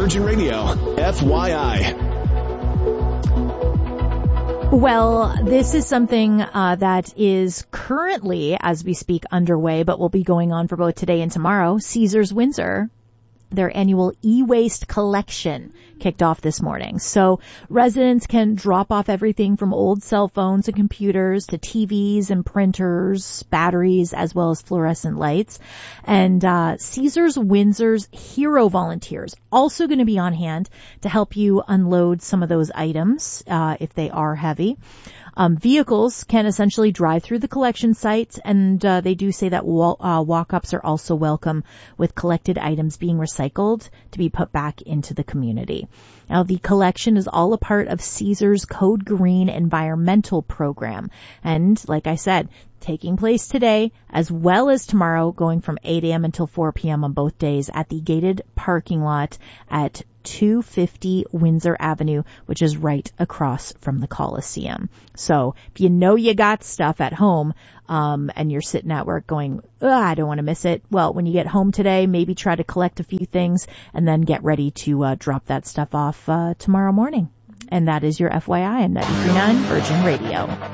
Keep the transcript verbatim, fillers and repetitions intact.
Virgin Radio, F Y I. Well, this is something uh, that is currently, as we speak, underway, but will be going on for both today and tomorrow. Caesars Windsor, their annual e-waste collection kicked off this morning. So residents can drop off everything from old cell phones and computers to T Vs and printers, batteries, as well as fluorescent lights. And uh Caesars Windsor's hero volunteers also going to be on hand to help you unload some of those items uh if they are heavy. Um, vehicles can essentially drive through the collection sites, and uh, they do say that wall, uh, walk-ups are also welcome, with collected items being recycled to be put back into the community. Now, the collection is all a part of Caesars Code Green environmental program, and like I said, taking place today as well as tomorrow, going from eight a.m. until four p.m. on both days at the gated parking lot at two fifty Windsor Avenue, which is right across from the Coliseum. So if you know you got stuff at home, um, and you're sitting at work going, ugh, I don't want to miss it. Well, when you get home today, maybe try to collect a few things and then get ready to uh, drop that stuff off uh, tomorrow morning. And that is your F Y I on ninety-three point nine Virgin Radio.